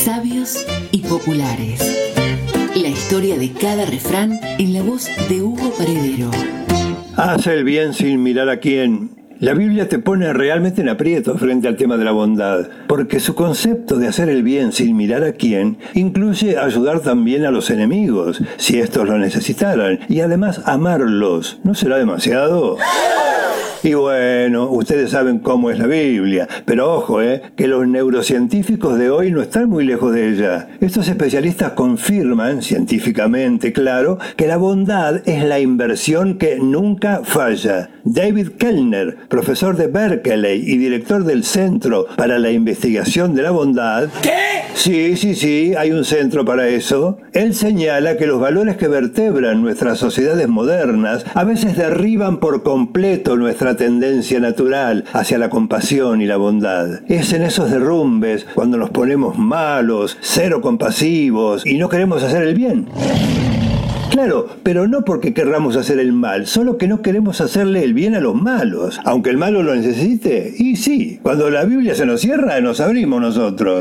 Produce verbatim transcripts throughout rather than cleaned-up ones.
Sabios y populares. La historia de cada refrán en la voz de Hugo Paredero. Haz el bien sin mirar a quién. La Biblia te pone realmente en aprieto frente al tema de la bondad, porque su concepto de hacer el bien sin mirar a quién incluye ayudar también a los enemigos, si estos lo necesitaran, y además amarlos. ¿No será demasiado? Y bueno, ustedes saben cómo es la Biblia, pero ojo, eh, que los neurocientíficos de hoy no están muy lejos de ella. Estos especialistas confirman, científicamente claro, que la bondad es la inversión que nunca falla. David Kellner, profesor de Berkeley y director del Centro para la Investigación de la Bondad... ¿Qué? Sí, sí, sí, hay un centro para eso. Él señala que los valores que vertebran nuestras sociedades modernas a veces derriban por completo nuestra tendencia natural hacia la compasión y la bondad. Es en esos derrumbes cuando nos ponemos malos, cero compasivos y no queremos hacer el bien. Claro, pero no porque querramos hacer el mal, solo que no queremos hacerle el bien a los malos, aunque el malo lo necesite. Y sí, cuando la Biblia se nos cierra, nos abrimos nosotros.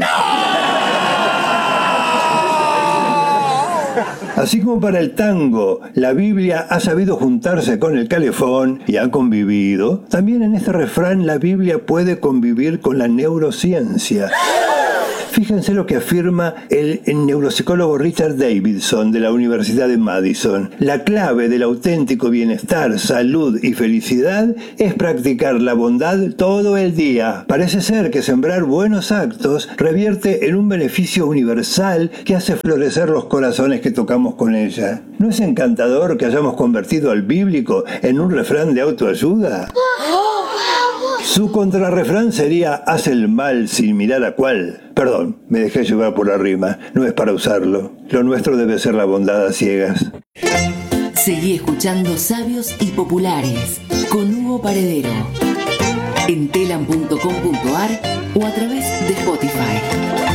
Así como para el tango, la Biblia ha sabido juntarse con el calefón y ha convivido, también en este refrán la Biblia puede convivir con la neurociencia. Fíjense lo que afirma el, el neuropsicólogo Richard Davidson de la Universidad de Madison. La clave del auténtico bienestar, salud y felicidad es practicar la bondad todo el día. Parece ser que sembrar buenos actos revierte en un beneficio universal que hace florecer los corazones que tocamos con ella. ¿No es encantador que hayamos convertido al bíblico en un refrán de autoayuda? Su contrarrefrán sería: haz el mal sin mirar a cuál. Perdón, me dejé llevar por la rima. No es para usarlo. Lo nuestro debe ser la bondad a ciegas. Seguí escuchando Sabios y Populares con Hugo Paredero en telam punto com punto ar o a través de Spotify.